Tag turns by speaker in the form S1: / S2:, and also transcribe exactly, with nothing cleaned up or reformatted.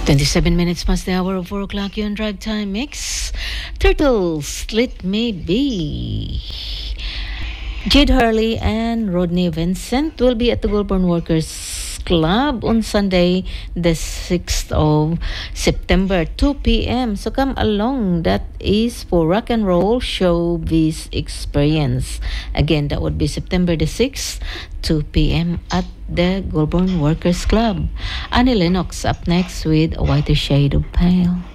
S1: twenty-seven minutes past the hour of four o'clock. You on Drive Time Mix. Turtles, Let Me Be. Jade Hurley and Rodney Vincent will be at the Goulburn Workers Club on Sunday, the sixth of September, two p.m. So come along. That is for Rock and Roll Showbiz Experience. Again, that would be September the sixth, two p.m. at the Goulburn Workers Club. Annie Lennox up next with A Whiter Shade of Pale.